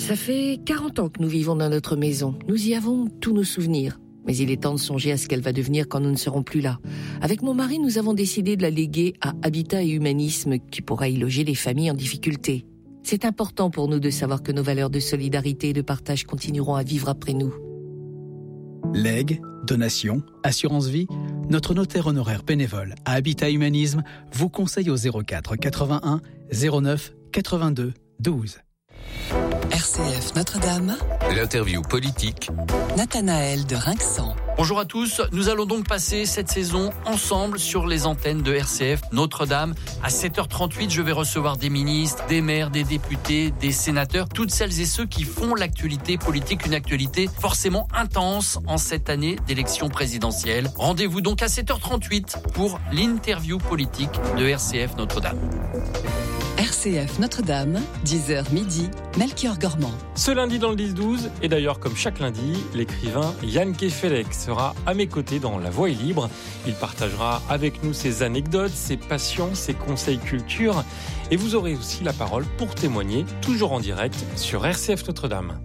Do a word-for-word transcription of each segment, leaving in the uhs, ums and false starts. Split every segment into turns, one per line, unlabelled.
Ça fait quarante ans que nous vivons dans notre maison. Nous y avons tous nos souvenirs. Mais il est temps de songer à ce qu'elle va devenir quand nous ne serons plus là. Avec mon mari, nous avons décidé de la léguer à Habitat et Humanisme, qui pourra y loger les familles en difficulté. C'est important pour nous de savoir que nos valeurs de solidarité et de partage continueront à vivre après nous.
Legs, donations, assurance vie, notre notaire honoraire bénévole à Habitat Humanisme vous conseille au zéro quatre quatre-vingt-un zéro neuf quatre-vingt-deux douze.
R C F Notre-Dame.
L'interview politique.
Nathanaël de Rinxan.
Bonjour à tous, nous allons donc passer cette saison ensemble sur les antennes de R C F Notre-Dame. À sept heures trente-huit, je vais recevoir des ministres, des maires, des députés, des sénateurs, toutes celles et ceux qui font l'actualité politique, une actualité forcément intense en cette année d'élection présidentielle. Rendez-vous donc à sept heures trente-huit pour l'interview politique de R C F Notre-Dame.
R C F Notre-Dame, dix heures midi, Melchior Gormand.
Ce lundi dans le dix douze, et d'ailleurs comme chaque lundi, l'écrivain Yann Kefelec sera à mes côtés dans La Voix est libre. Il partagera avec nous ses anecdotes, ses passions, ses conseils culture. Et vous aurez aussi la parole pour témoigner, toujours en direct, sur R C F Notre-Dame.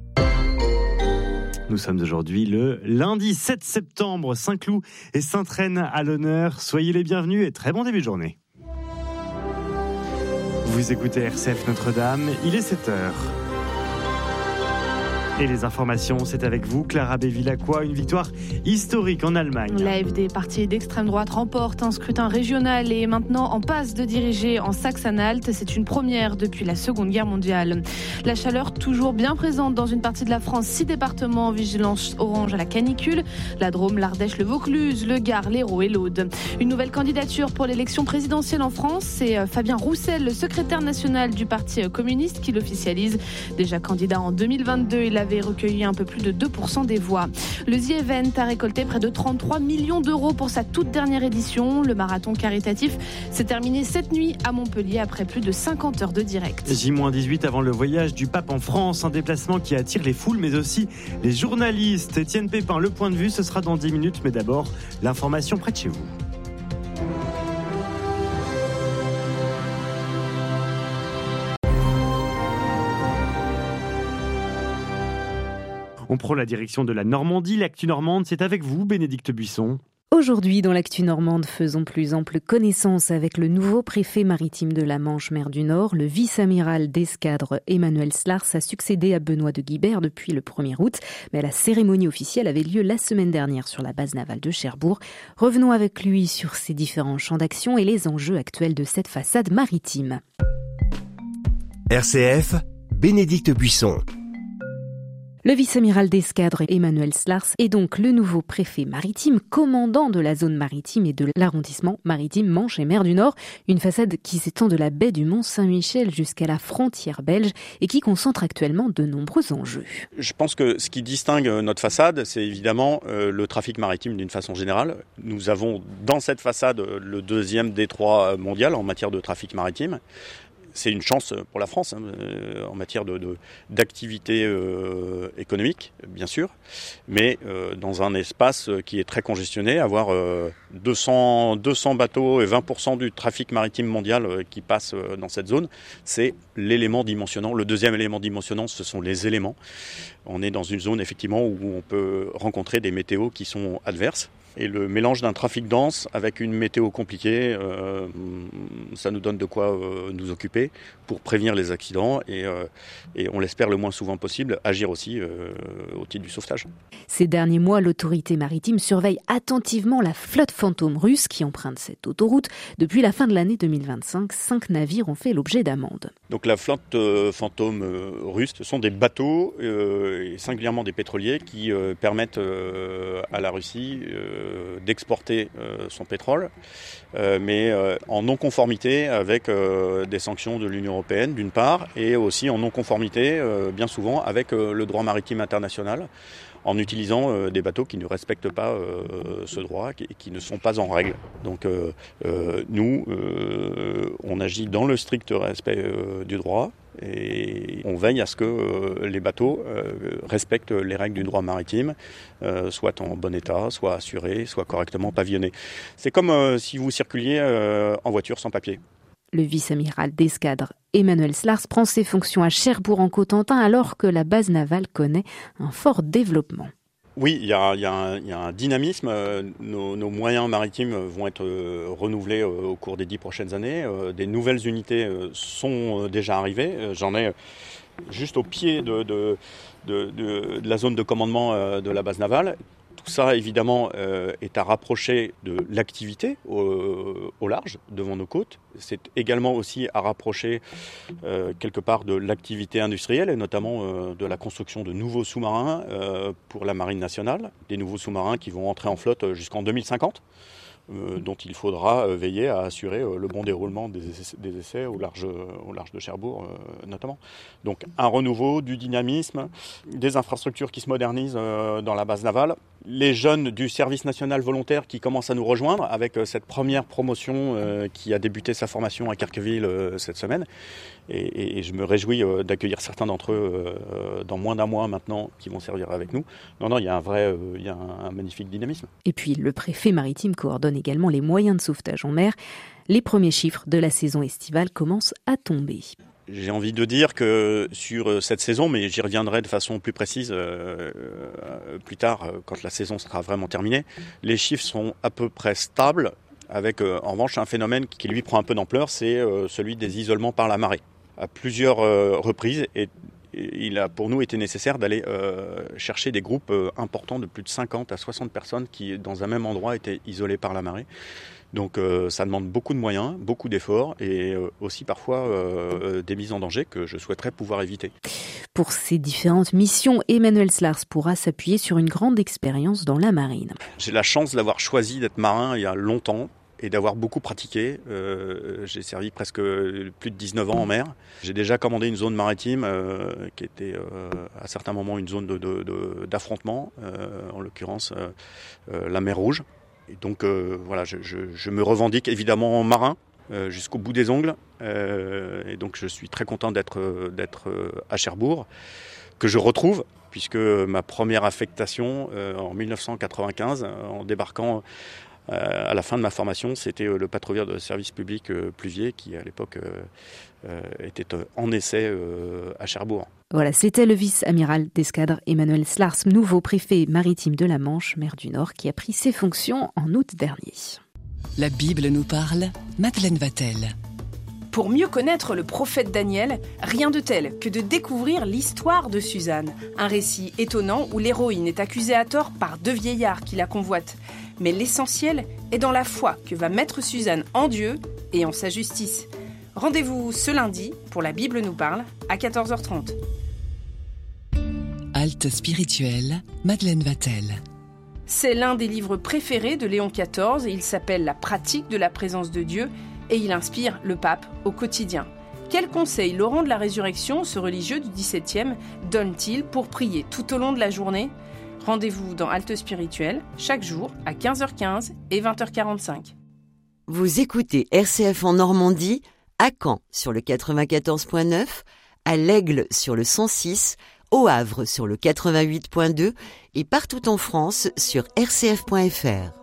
Nous sommes aujourd'hui le lundi sept septembre, Saint-Cloud et Sainte-Reine à l'honneur. Soyez les bienvenus et très bon début de journée. Vous écoutez R C F Notre-Dame, il est sept heures. Et les informations, c'est avec vous, Clara Bévilacqua, une victoire historique en Allemagne.
L'A F D, parti d'extrême droite, remporte un scrutin régional et est maintenant en passe de diriger en Saxe-Anhalt. C'est une première depuis la Seconde Guerre mondiale. La chaleur toujours bien présente dans une partie de la France. Six départements en vigilance orange à la canicule. La Drôme, l'Ardèche, le Vaucluse, le Gard, l'Hérault et l'Aude. Une nouvelle candidature pour l'élection présidentielle en France. C'est Fabien Roussel, le secrétaire national du Parti communiste, qui l'officialise. Déjà candidat en deux mille vingt-deux, il avait recueilli un peu plus de deux pour cent des voix. Le The Event a récolté près de trente-trois millions d'euros pour sa toute dernière édition. Le marathon caritatif s'est terminé cette nuit à Montpellier après plus de cinquante heures de direct.
J dix-huit avant le voyage du pape en France, un déplacement qui attire les foules mais aussi les journalistes. Étienne Pépin, le point de vue, ce sera dans dix minutes, mais d'abord l'information près de chez vous. On prend la direction de la Normandie. L'actu normande, c'est avec vous, Bénédicte Buisson.
Aujourd'hui, dans l'actu normande, faisons plus ample connaissance avec le nouveau préfet maritime de la Manche-Mer du Nord. Le vice-amiral d'escadre Emmanuel Slars a succédé à Benoît de Guibert depuis le premier août. Mais la cérémonie officielle avait lieu la semaine dernière sur la base navale de Cherbourg. Revenons avec lui sur ses différents champs d'action et les enjeux actuels de cette façade maritime.
R C F, Bénédicte Buisson.
Le vice-amiral d'escadre Emmanuel Slars est donc le nouveau préfet maritime, commandant de la zone maritime et de l'arrondissement maritime Manche et Mer du Nord. Une façade qui s'étend de la baie du Mont-Saint-Michel jusqu'à la frontière belge et qui concentre actuellement de nombreux enjeux.
Je pense que ce qui distingue notre façade, c'est évidemment euh, le trafic maritime d'une façon générale. Nous avons dans cette façade le deuxième détroit mondial en matière de trafic maritime. C'est une chance pour la France hein, euh, en matière de, de, d'activité euh, économique, bien sûr, mais euh, dans un espace qui est très congestionné, avoir euh, deux cents, deux cents bateaux et vingt pour cent du trafic maritime mondial euh, qui passe euh, dans cette zone, c'est l'élément dimensionnant. Le deuxième élément dimensionnant, ce sont les éléments. On est dans une zone effectivement où on peut rencontrer des météos qui sont adverses. Et le mélange d'un trafic dense avec une météo compliquée, euh, ça nous donne de quoi euh, nous occuper pour prévenir les accidents et, euh, et on l'espère le moins souvent possible, agir aussi euh, au titre du sauvetage.
Ces derniers mois, l'autorité maritime surveille attentivement la flotte fantôme russe qui emprunte cette autoroute. Depuis la fin de l'année deux mille vingt-cinq, cinq navires ont fait l'objet d'amendes.
Donc la flotte euh, fantôme euh, russe, ce sont des bateaux, euh, et singulièrement des pétroliers, qui euh, permettent euh, à la Russie euh, d'exporter euh, son pétrole, euh, mais euh, en non-conformité avec euh, des sanctions de l'Union européenne d'une part, et aussi en non-conformité euh, bien souvent avec euh, le droit maritime international, en utilisant euh, des bateaux qui ne respectent pas euh, ce droit et qui ne sont pas en règle. Donc euh, euh, nous, euh, on agit dans le strict respect euh, du droit et on veille à ce que euh, les bateaux euh, respectent les règles du droit maritime, euh, soient en bon état, soient assurés, soient correctement pavillonnés. C'est comme euh, si vous circuliez euh, en voiture sans papier.
Le vice-amiral d'escadre Emmanuel Slars prend ses fonctions à Cherbourg en Cotentin alors que la base navale connaît un fort développement.
Oui, il y a, y, a un, y a un dynamisme. Euh, nos, nos moyens maritimes vont être euh, renouvelés euh, au cours des dix prochaines années. Euh, des nouvelles unités euh, sont euh, déjà arrivées. Euh, j'en ai juste au pied de, de, de, de, de la zone de commandement euh, de la base navale. Tout ça, évidemment, euh, est à rapprocher de l'activité au, au large, devant nos côtes. C'est également aussi à rapprocher euh, quelque part de l'activité industrielle, et notamment euh, de la construction de nouveaux sous-marins euh, pour la Marine nationale. Des nouveaux sous-marins qui vont entrer en flotte jusqu'en deux mille cinquante. Euh, dont il faudra euh, veiller à assurer euh, le bon déroulement des essais, des essais au, large, euh, au large de Cherbourg euh, notamment. Donc un renouveau, du dynamisme, des infrastructures qui se modernisent euh, dans la base navale, les jeunes du service national volontaire qui commencent à nous rejoindre avec euh, cette première promotion euh, qui a débuté sa formation à Carqueville euh, cette semaine. Et, et, et je me réjouis euh, d'accueillir certains d'entre eux euh, dans moins d'un mois maintenant qui vont servir avec nous. Non, non, il y a un vrai, euh, il y a un, un magnifique dynamisme.
Et puis le préfet maritime coordonne également les moyens de sauvetage en mer. Les premiers chiffres de la saison estivale commencent à tomber.
J'ai envie de dire que sur cette saison, mais j'y reviendrai de façon plus précise euh, euh, plus tard, quand la saison sera vraiment terminée, les chiffres sont à peu près stables, avec euh, en revanche un phénomène qui lui prend un peu d'ampleur, c'est euh, celui des isolements par la marée. À plusieurs euh, reprises, et, et il a pour nous été nécessaire d'aller euh, chercher des groupes euh, importants de plus de cinquante à soixante personnes qui, dans un même endroit, étaient isolées par la marée. Donc euh, ça demande beaucoup de moyens, beaucoup d'efforts et euh, aussi parfois euh, des mises en danger que je souhaiterais pouvoir éviter.
Pour ces différentes missions, Emmanuel Slars pourra s'appuyer sur une grande expérience dans la marine.
J'ai la chance d'avoir choisi d'être marin il y a longtemps et d'avoir beaucoup pratiqué. Euh, j'ai servi presque plus de dix-neuf ans en mer. J'ai déjà commandé une zone maritime euh, qui était euh, à certains moments une zone de, de, de, d'affrontement, euh, en l'occurrence euh, euh, la mer Rouge. Et donc euh, voilà, je, je, je me revendique évidemment marin euh, jusqu'au bout des ongles. Euh, et donc je suis très content d'être, d'être à Cherbourg, que je retrouve, puisque ma première affectation euh, en dix-neuf cent quatre-vingt-quinze, en débarquant euh, à la fin de ma formation, c'était le patrouilleur de service public euh, Pluvier, qui à l'époque euh, euh, était en essai euh, à Cherbourg.
Voilà, c'était le vice-amiral d'escadre Emmanuel Slars, nouveau préfet maritime de la Manche, mer du Nord, qui a pris ses fonctions en août dernier.
La Bible nous parle, Madeleine Vatel.
Pour mieux connaître le prophète Daniel, rien de tel que de découvrir l'histoire de Suzanne. Un récit étonnant où l'héroïne est accusée à tort par deux vieillards qui la convoitent. Mais l'essentiel est dans la foi que va mettre Suzanne en Dieu et en sa justice. Rendez-vous ce lundi pour La Bible nous parle à quatorze heures trente.
Halte spirituelle, Madeleine Vatel.
C'est l'un des livres préférés de Léon quatorze et il s'appelle La pratique de la présence de Dieu et il inspire le pape au quotidien. Quels conseils Laurent de la Résurrection, ce religieux du dix-septième, donne-t-il pour prier tout au long de la journée ? Rendez-vous dans Halte spirituelle chaque jour à quinze heures quinze et vingt heures quarante-cinq.
Vous écoutez R C F en Normandie, à Caen sur le quatre-vingt-quatorze point neuf, à l'Aigle sur le cent six, au Havre sur le quatre-vingt-huit point deux et partout en France sur r c f point f r.